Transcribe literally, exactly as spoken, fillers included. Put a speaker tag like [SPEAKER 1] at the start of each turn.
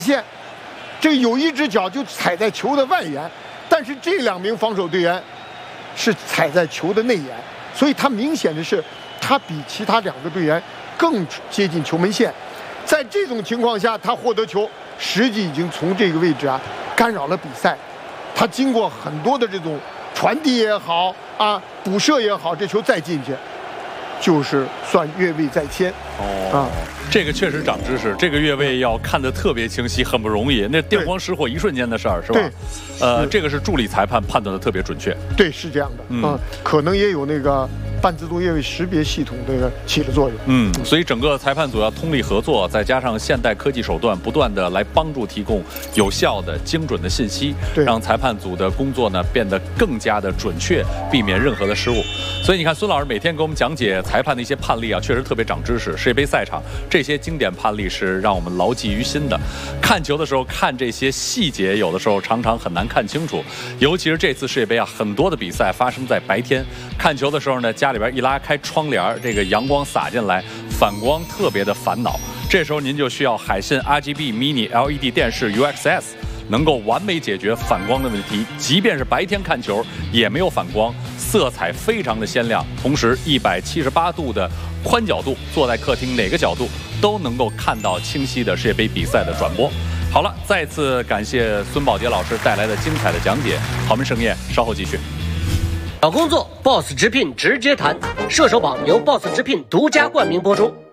[SPEAKER 1] 线，这个有一只脚就踩在球的外沿，但是这两名防守队员是踩在球的内沿，所以他明显的是他比其他两个队员更接近球门线。在这种情况下，他获得球，实际已经从这个位置啊干扰了比赛。他经过很多的这种传递也好啊，补射也好，这球再进去，就是算越位在先。
[SPEAKER 2] 哦，啊，这个确实长知识，这个越位要看得特别清晰，很不容易。那电光石火一瞬间的事儿，是吧？
[SPEAKER 1] 对，
[SPEAKER 2] 呃，这个是助理裁判判断的特别准确。
[SPEAKER 1] 对，是这样的。嗯，可能也有那个半自动越位识别系统这个起了作用。
[SPEAKER 2] 嗯，所以整个裁判组要通力合作，再加上现代科技手段，不断的来帮助提供有效的、精准的信息，让裁判组的工作呢变得更加的准确，避免任何的失误。所以你看，孙老师每天给我们讲解裁判的一些判例啊，确实特别长知识。世界杯赛场这些经典判例是让我们牢记于心的。看球的时候看这些细节，有的时候常常很难看清楚。尤其是这次世界杯啊，很多的比赛发生在白天，看球的时候呢，家里边一拉开窗帘，这个阳光洒进来，反光特别的烦恼。这时候您就需要海信 R G B Mini L E D 电视 U X S， 能够完美解决反光的问题。即便是白天看球也没有反光，色彩非常的鲜亮，同时一百七十八度的宽角度，坐在客厅哪个角度都能够看到清晰的世界杯比赛的转播。好了，再次感谢孙宝杰老师带来的精彩的讲解。豪门盛宴稍后继续。
[SPEAKER 3] 找工作 ，Boss 直聘直接谈。射手榜由 Boss 直聘独家冠名播出。